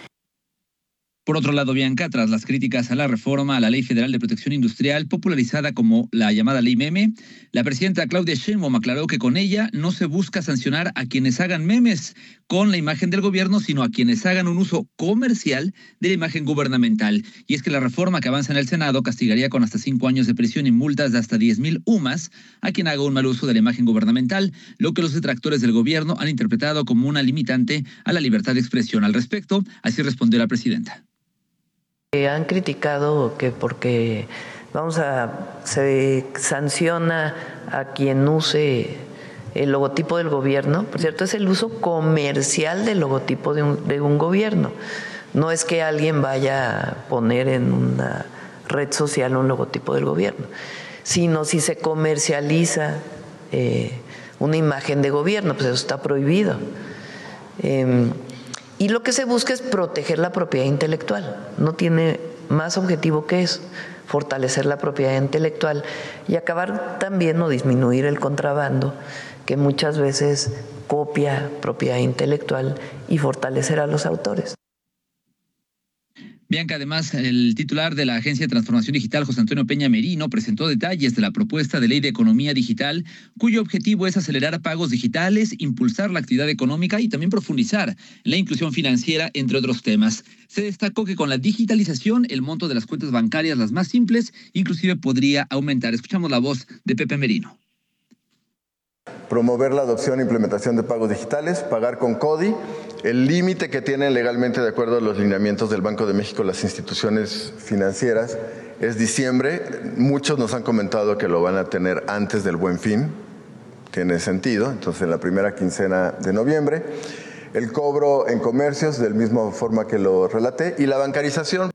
Por otro lado, Bianca, tras las críticas a la reforma a la Ley Federal de Protección Industrial, popularizada como la llamada Ley Meme, la presidenta Claudia Sheinbaum aclaró que con ella no se busca sancionar a quienes hagan memes con la imagen del gobierno, sino a quienes hagan un uso comercial de la imagen gubernamental. Y es que la reforma que avanza en el Senado castigaría con hasta cinco años de prisión y multas de hasta diez mil U M A S a quien haga un mal uso de la imagen gubernamental, lo que los detractores del gobierno han interpretado como una limitante a la libertad de expresión. Al respecto, así respondió la presidenta. Han criticado que porque vamos a se sanciona a quien use el logotipo del gobierno. Por cierto, es el uso comercial del logotipo de un, de un gobierno. No es que alguien vaya a poner en una red social un logotipo del gobierno, sino si se comercializa eh, una imagen de gobierno, pues eso está prohibido. Eh, Y lo que se busca es proteger la propiedad intelectual. No tiene más objetivo que eso, fortalecer la propiedad intelectual y acabar también o disminuir el contrabando que muchas veces copia propiedad intelectual y fortalecer a los autores. Bianca, además, el titular de la Agencia de Transformación Digital, José Antonio Peña Merino, presentó detalles de la propuesta de ley de economía digital, cuyo objetivo es acelerar pagos digitales, impulsar la actividad económica y también profundizar la inclusión financiera, entre otros temas. Se destacó que con la digitalización, el monto de las cuentas bancarias, las más simples, inclusive podría aumentar. Escuchamos la voz de Pepe Merino. Promover la adopción e implementación de pagos digitales, pagar con CODI, el límite que tienen legalmente de acuerdo a los lineamientos del Banco de México las instituciones financieras es diciembre. Muchos nos han comentado que lo van a tener antes del Buen Fin, tiene sentido, entonces en la primera quincena de noviembre. El cobro en comercios, de la misma forma que lo relaté, y la bancarización.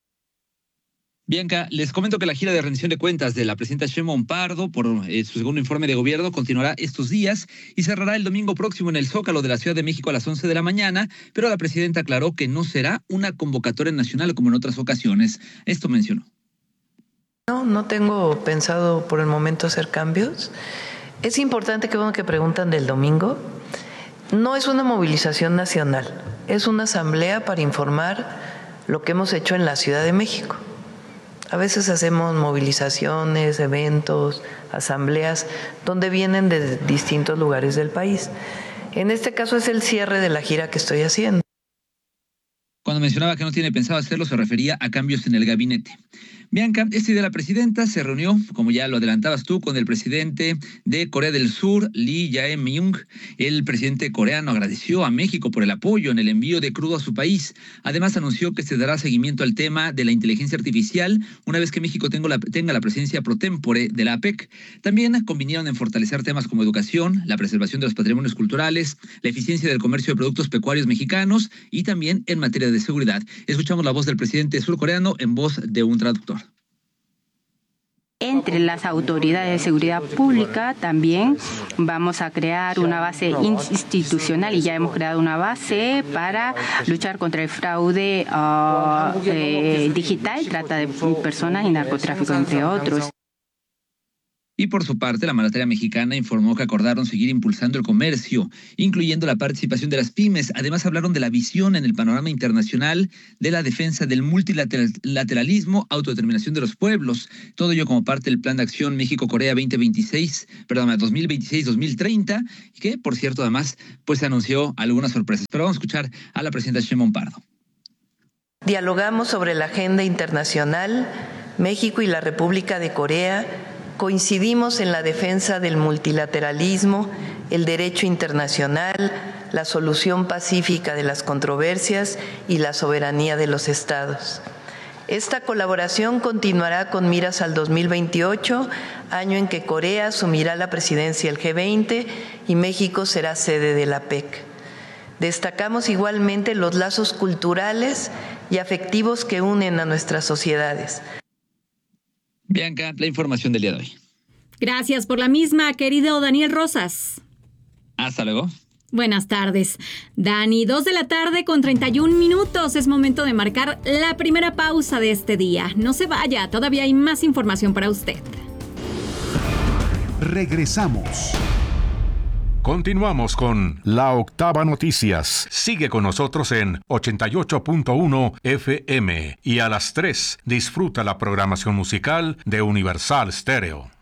Bianca, les comento que la gira de rendición de cuentas de la presidenta Sheinbaum Pardo por eh, su segundo informe de gobierno continuará estos días y cerrará el domingo próximo en el Zócalo de la Ciudad de México a las once de la mañana, pero la presidenta aclaró que no será una convocatoria nacional como en otras ocasiones. Esto mencionó. No, no tengo pensado por el momento hacer cambios. Es importante que bueno que preguntan del domingo. No es una movilización nacional, es una asamblea para informar lo que hemos hecho en la Ciudad de México. A veces hacemos movilizaciones, eventos, asambleas, donde vienen de distintos lugares del país. En este caso es el cierre de la gira que estoy haciendo. Cuando mencionaba que no tiene pensado hacerlo, se refería a cambios en el gabinete. Bianca, este día la presidenta se reunió, como ya lo adelantabas tú, con el presidente de Corea del Sur, Lee Jae-myung. El presidente coreano agradeció a México por el apoyo en el envío de crudo a su país. Además, anunció que se dará seguimiento al tema de la inteligencia artificial una vez que México tenga la, tenga la presencia pro tempore de la APEC. También convinieron en fortalecer temas como educación, la preservación de los patrimonios culturales, la eficiencia del comercio de productos pecuarios mexicanos y también en materia de seguridad. Escuchamos la voz del presidente surcoreano en voz de un traductor. Entre las autoridades de seguridad pública también vamos a crear una base institucional y ya hemos creado una base para luchar contra el fraude uh, eh, digital, trata de personas y narcotráfico, entre otros. Y por su parte, la mandataria mexicana informó que acordaron seguir impulsando el comercio, incluyendo la participación de las pymes. Además, hablaron de la visión en el panorama internacional de la defensa del multilateralismo, autodeterminación de los pueblos. Todo ello como parte del Plan de Acción México-Corea veinte veintiséis, perdón, dos mil veintiséis dos mil treinta, que, por cierto, además, pues se anunció algunas sorpresas. Pero vamos a escuchar a la presidenta Sheinbaum Pardo. Dialogamos sobre la agenda internacional. México y la República de Corea coincidimos en la defensa del multilateralismo, el derecho internacional, la solución pacífica de las controversias y la soberanía de los estados. Esta colaboración continuará con miras al dos mil veintiocho, año en que Corea asumirá la presidencia del G veinte y México será sede de la P E C. Destacamos igualmente los lazos culturales y afectivos que unen a nuestras sociedades. Bianca, la información del día de hoy. Gracias por la misma, querido Daniel Rosas. Hasta luego. Buenas tardes. Dani, dos de la tarde con treinta y un minutos. Es momento de marcar la primera pausa de este día. No se vaya, todavía hay más información para usted. Regresamos. Continuamos con La Octava Noticias. Sigue con nosotros en ochenta y ocho punto uno F M y a las tres disfruta la programación musical de Universal Stereo.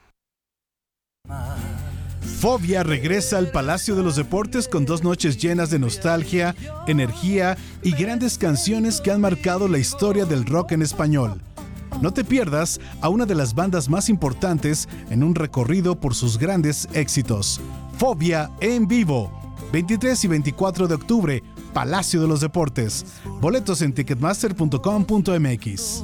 Fobia regresa al Palacio de los Deportes con dos noches llenas de nostalgia, energía y grandes canciones que han marcado la historia del rock en español. No te pierdas a una de las bandas más importantes en un recorrido por sus grandes éxitos. Fobia en vivo, veintitrés y veinticuatro de octubre, Palacio de los Deportes. Boletos en ticketmaster punto com punto m x.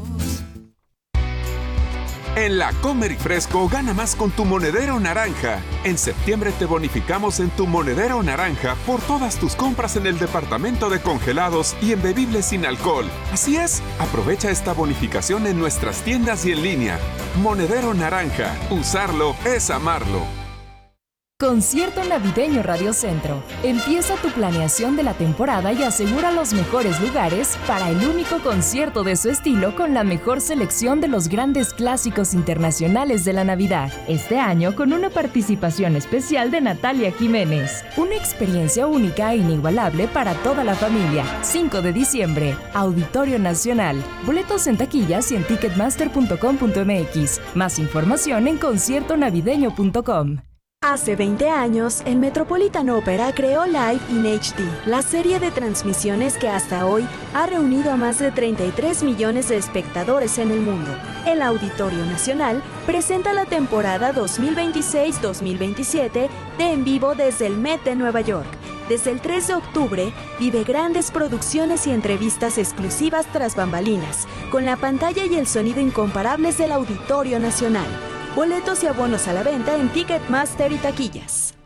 En la Comer y Fresco gana más con tu monedero naranja. En septiembre te bonificamos en tu monedero naranja por todas tus compras en el departamento de congelados y en bebibles sin alcohol. Así es, aprovecha esta bonificación en nuestras tiendas y en línea. Monedero naranja, usarlo es amarlo. Concierto Navideño Radio Centro. Empieza tu planeación de la temporada y asegura los mejores lugares para el único concierto de su estilo con la mejor selección de los grandes clásicos internacionales de la Navidad. Este año con una participación especial de Natalia Jiménez. Una experiencia única e inigualable para toda la familia. cinco de diciembre, Auditorio Nacional. Boletos en taquillas y en ticketmaster punto com punto m x. Más información en concierto navideño punto com. Hace veinte años, el Metropolitan Opera creó Live in H D, la serie de transmisiones que hasta hoy ha reunido a más de treinta y tres millones de espectadores en el mundo. El Auditorio Nacional presenta la temporada dos mil veintiséis dos mil veintisiete de En Vivo desde el Met de Nueva York. Desde el tres de octubre, vive grandes producciones y entrevistas exclusivas tras bambalinas, con la pantalla y el sonido incomparables del Auditorio Nacional. Boletos y abonos a la venta en Ticketmaster y taquillas.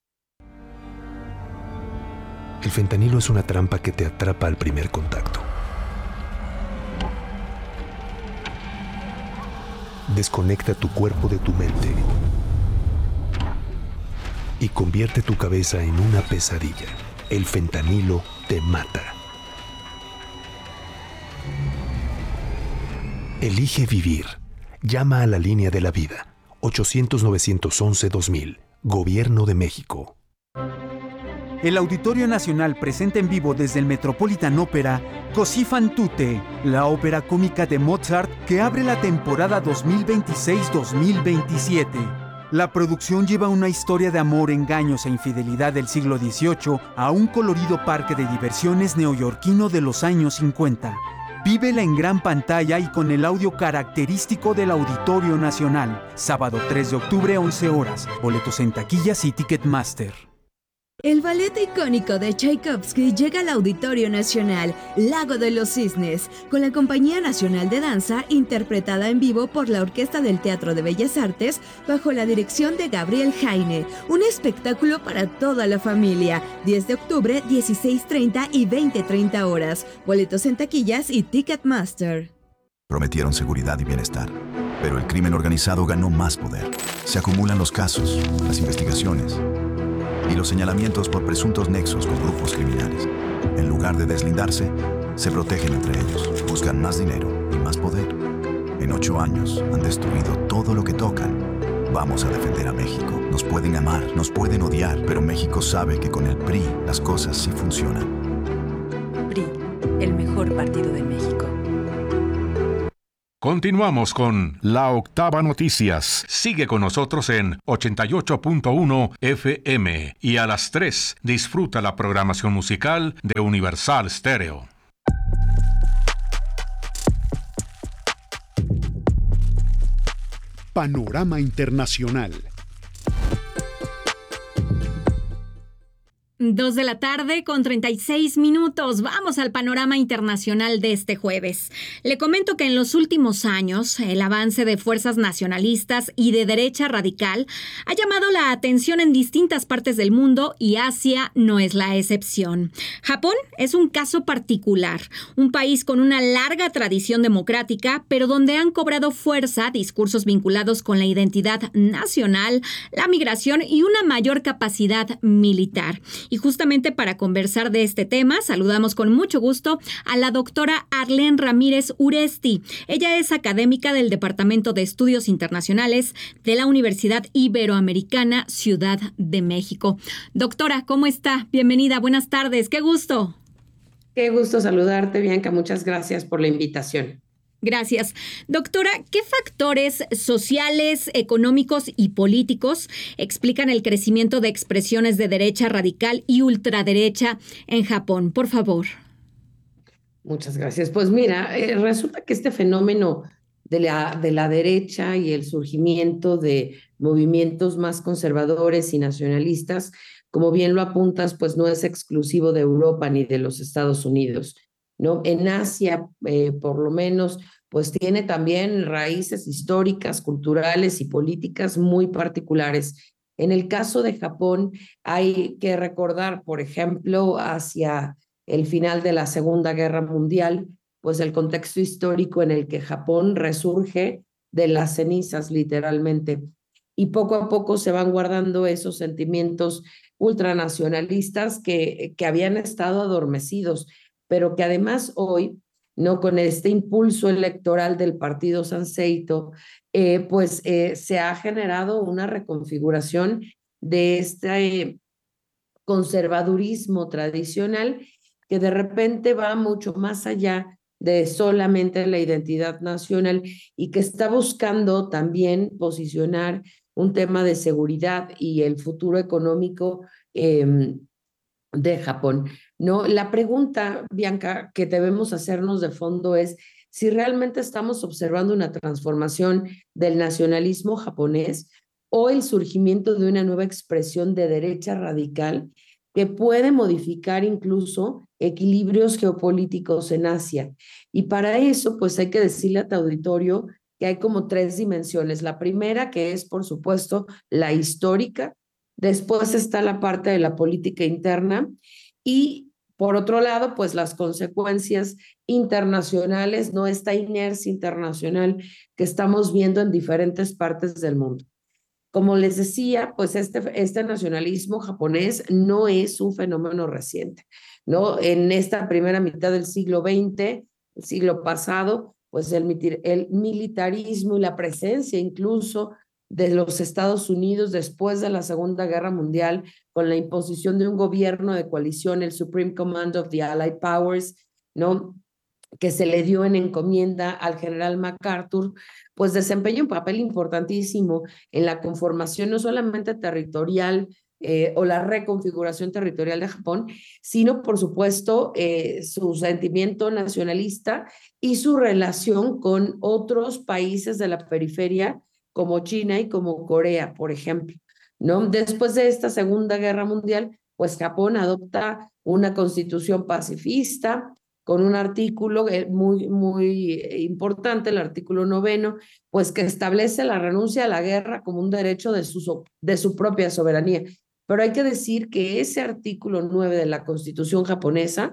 El fentanilo es una trampa que te atrapa al primer contacto. Desconecta tu cuerpo de tu mente y convierte tu cabeza en una pesadilla. El fentanilo te mata. Elige vivir. Llama a la línea de la vida. ochocientos nueve once dos mil. Gobierno de México. El Auditorio Nacional presenta en vivo desde el Metropolitan Opera Così fan tutte, la ópera cómica de Mozart que abre la temporada dos mil veintiséis dos mil veintisiete. La producción lleva una historia de amor, engaños e infidelidad del siglo dieciocho a un colorido parque de diversiones neoyorquino de los años cincuenta. Vívela en gran pantalla y con el audio característico del Auditorio Nacional. Sábado tres de octubre, once horas. Boletos en taquillas y Ticketmaster. El ballet icónico de Tchaikovsky llega al Auditorio Nacional, Lago de los Cisnes, con la Compañía Nacional de Danza, interpretada en vivo por la Orquesta del Teatro de Bellas Artes, bajo la dirección de Gabriel Heine. Un espectáculo para toda la familia. diez de octubre, dieciséis treinta y veinte treinta horas. Boletos en taquillas y Ticketmaster. Prometieron seguridad y bienestar. Pero el crimen organizado ganó más poder. Se acumulan los casos, las investigaciones y los señalamientos por presuntos nexos con grupos criminales. En lugar de deslindarse, se protegen entre ellos, buscan más dinero y más poder. En ocho años han destruido todo lo que tocan. Vamos a defender a México. Nos pueden amar, nos pueden odiar, pero México sabe que con el P R I las cosas sí funcionan. P R I, el mejor partido de México. Continuamos con La Octava Noticias. Sigue con nosotros en ochenta y ocho punto uno F M y a las tres disfruta la programación musical de Universal Stereo. Panorama Internacional. Dos de la tarde con treinta y seis minutos. Vamos al panorama internacional de este jueves. Le comento que en los últimos años el avance de fuerzas nacionalistas y de derecha radical ha llamado la atención en distintas partes del mundo y Asia no es la excepción. Japón es un caso particular, un país con una larga tradición democrática, pero donde han cobrado fuerza discursos vinculados con la identidad nacional, la migración y una mayor capacidad militar. Y justamente para conversar de este tema, saludamos con mucho gusto a la doctora Arlene Ramírez Uresti. Ella es académica del Departamento de Estudios Internacionales de la Universidad Iberoamericana Ciudad de México. Doctora, ¿cómo está? Bienvenida, buenas tardes, qué gusto. Qué gusto saludarte, Bianca, muchas gracias por la invitación. Gracias. Doctora, ¿qué factores sociales, económicos y políticos explican el crecimiento de expresiones de derecha radical y ultraderecha en Japón? Por favor. Muchas gracias. Pues mira, eh, resulta que este fenómeno de la, de la derecha y el surgimiento de movimientos más conservadores y nacionalistas, como bien lo apuntas, pues no es exclusivo de Europa ni de los Estados Unidos, ¿no? En Asia, eh, por lo menos, pues tiene también raíces históricas, culturales y políticas muy particulares. En el caso de Japón, hay que recordar, por ejemplo, hacia el final de la Segunda Guerra Mundial, pues el contexto histórico en el que Japón resurge de las cenizas, literalmente. Y poco a poco se van guardando esos sentimientos ultranacionalistas que, que habían estado adormecidos, pero que además hoy, no con este impulso electoral del partido Sanseito, eh, pues eh, se ha generado una reconfiguración de este eh, conservadurismo tradicional que de repente va mucho más allá de solamente la identidad nacional y que está buscando también posicionar un tema de seguridad y el futuro económico eh, de Japón. No, la pregunta, Bianca, que debemos hacernos de fondo es si realmente estamos observando una transformación del nacionalismo japonés o el surgimiento de una nueva expresión de derecha radical que puede modificar incluso equilibrios geopolíticos en Asia. Y para eso, pues hay que decirle a tu auditorio que hay como tres dimensiones. La primera, que es, por supuesto, la histórica. Después está la parte de la política interna y, por otro lado, pues las consecuencias internacionales, no esta inercia internacional que estamos viendo en diferentes partes del mundo. Como les decía, pues este, este nacionalismo japonés no es un fenómeno reciente, ¿no? En esta primera mitad del siglo veinte, el siglo pasado, pues el, el militarismo y la presencia incluso de los Estados Unidos después de la Segunda Guerra Mundial, con la imposición de un gobierno de coalición, el Supreme Command of the Allied Powers, ¿no?, que se le dio en encomienda al general MacArthur, pues desempeña un papel importantísimo en la conformación no solamente territorial eh, o la reconfiguración territorial de Japón, sino por supuesto eh, su sentimiento nacionalista y su relación con otros países de la periferia como China y como Corea, por ejemplo, ¿no? Después de esta Segunda Guerra Mundial, pues Japón adopta una constitución pacifista, con un artículo muy, muy importante, el artículo noveno, pues que establece la renuncia a la guerra como un derecho de su, de su propia soberanía. Pero hay que decir que ese artículo nueve de la Constitución japonesa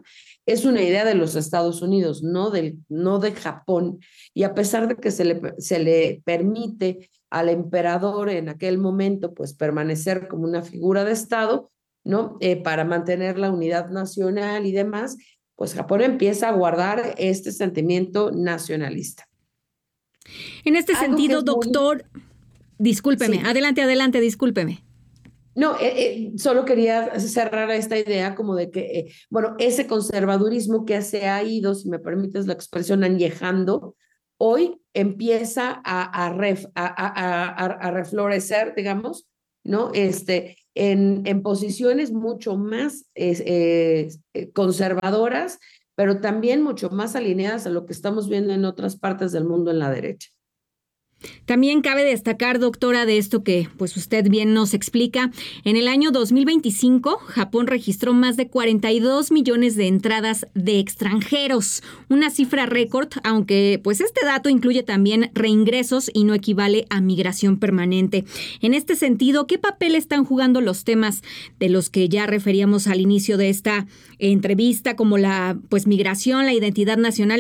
es una idea de los Estados Unidos, no, del, no de Japón. Y a pesar de que se le, se le permite al emperador en aquel momento pues permanecer como una figura de Estado, ¿no? Eh, para mantener la unidad nacional y demás, pues Japón empieza a guardar este sentimiento nacionalista. En este Algo sentido, doctor, muy... discúlpeme, sí. adelante, adelante, discúlpeme. No, eh, eh, solo quería cerrar esta idea como de que, eh, bueno, ese conservadurismo que se ha ido, si me permites la expresión, añejando, hoy empieza a, a, ref, a, a, a, a reflorecer, digamos, ¿no? Este, en, en posiciones mucho más eh, eh, conservadoras, pero también mucho más alineadas a lo que estamos viendo en otras partes del mundo en la derecha. También cabe destacar, doctora, de esto que pues usted bien nos explica, en el año dos mil veinticinco, Japón registró más de cuarenta y dos millones de entradas de extranjeros, una cifra récord, aunque pues este dato incluye también reingresos y no equivale a migración permanente. En este sentido, ¿qué papel están jugando los temas de los que ya referíamos al inicio de esta entrevista, como la pues migración, la identidad nacional